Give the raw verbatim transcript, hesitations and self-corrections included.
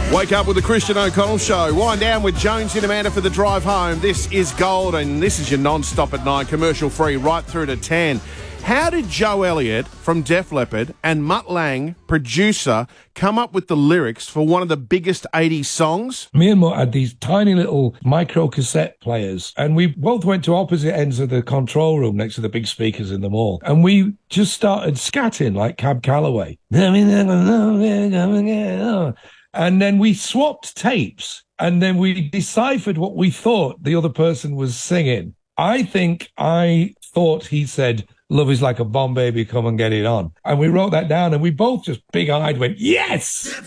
Wake up with the Christian O'Connell Show. Wind down with Jones and Amanda for the drive home. This is Gold, and this is your non-stop at nine, commercial-free, right through to ten. How did Joe Elliott from Def Leppard and Mutt Lange, producer, come up with the lyrics for one of the biggest eighties songs? Me and Mutt had these tiny little micro cassette players, and we both went to opposite ends of the control room next to the big speakers in the mall, and we just started scatting like Cab Calloway. And then we swapped tapes, and then we deciphered what we thought the other person was singing. I think I thought he said, "Love is like a bomb, baby, come and get it on." And we wrote that down, and we both just big-eyed went, yes!